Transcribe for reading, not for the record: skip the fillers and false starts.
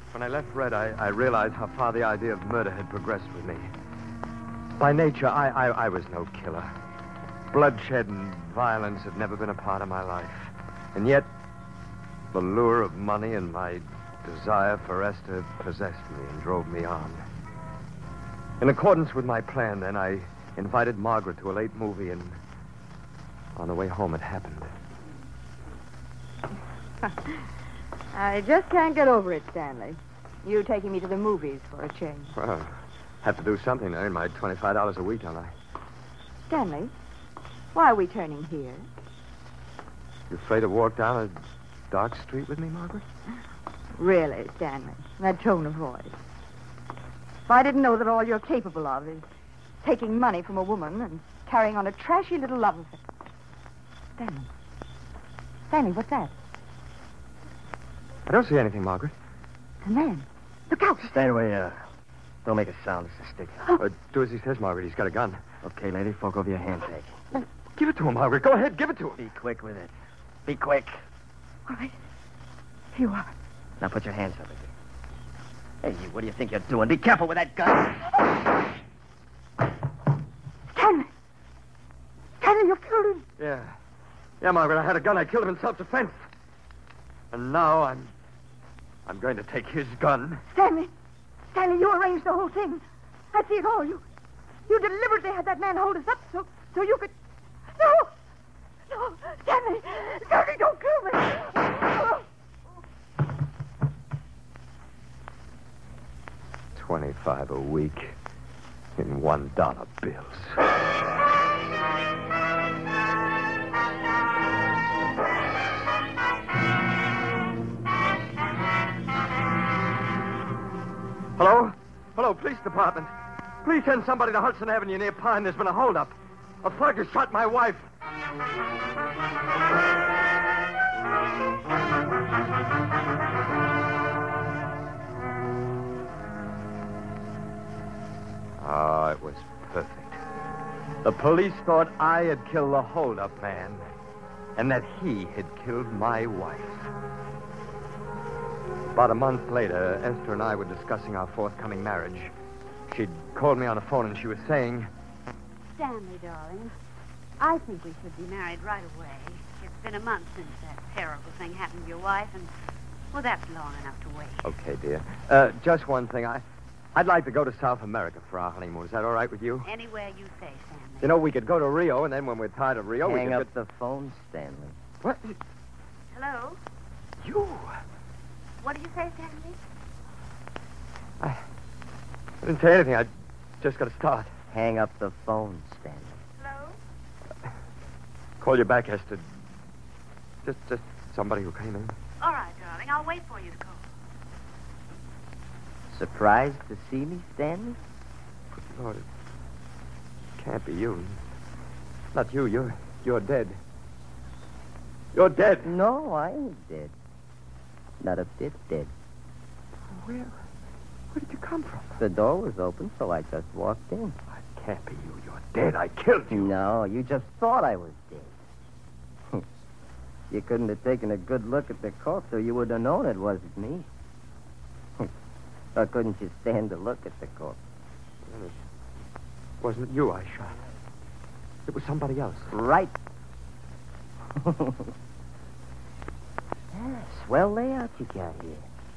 When I left Red, I realized how far the idea of murder had progressed with me. By nature, I was no killer. Bloodshed and violence had never been a part of my life. And yet, the lure of money and my desire for Esther possessed me and drove me on. In accordance with my plan, then, I invited Margaret to a late movie, and on the way home, it happened. I just can't get over it, Stanley. You taking me to the movies for a change. Well, have to do something to earn my $25 a week, don't I? Stanley, why are we turning here? You afraid to walk down a dark street with me, Margaret? Really, Stanley, that tone of voice. If I didn't know that all you're capable of is taking money from a woman and carrying on a trashy little love affair. Stanley. Stanley, what's that? I don't see anything, Margaret. It's a man. Look out. Stanley, don't make a sound. It's a stick. Do as he says, Margaret. He's got a gun. Okay, lady, fork over your handshake. Give it to him, Margaret. Go ahead, give it to him. Be quick with it. Be quick. All right. Here you are. Now put your hands up again. Hey, what do you think you're doing? Be careful with that gun. Stanley. Stanley, you killed him. Yeah. Yeah, Margaret, I had a gun. I killed him in self-defense. And now I'm going to take his gun. Stanley, you arranged the whole thing. I see it all. You deliberately had that man hold us up so you could... No, Stanley, don't kill me. Oh. 25 a week in $1 bills. Hello? Hello, police department. Please send somebody to Hudson Avenue near Pine. There's been a holdup. A thug has shot my wife. Oh, it was perfect. The police thought I had killed the holdup man, and that he had killed my wife. About a month later, Esther and I were discussing our forthcoming marriage. She'd called me on the phone, and she was saying... Stanley, darling, I think we should be married right away. It's been a month since that terrible thing happened to your wife, and, well, that's long enough to wait. Okay, dear. Just one thing. I'd like to go to South America for our honeymoon. Is that all right with you? Anywhere you say, Stanley. You know, we could go to Rio, and then when we're tired of Rio, we Hang could... up the phone, Stanley. What? Hello? You? What did you say, Stanley? I didn't say anything. I just got to start. Hang up the phone, Stanley. Hello? Call you back, Esther. Just somebody who came in. All right, darling. I'll wait for you to call. Surprised to see me, Stanley? Good Lord, it can't be you. Not you. You're dead. You're dead. No, I ain't dead. Not a bit dead. Where did you come from? The door was open, so I just walked in. It can't be you. You're dead. I killed you. No, you just thought I was dead. You couldn't have taken a good look at the corpse, or you would have known it wasn't me. Or couldn't you stand to look at the corpse? Well, it wasn't you I shot. It was somebody else. Right. Swell layout you got here.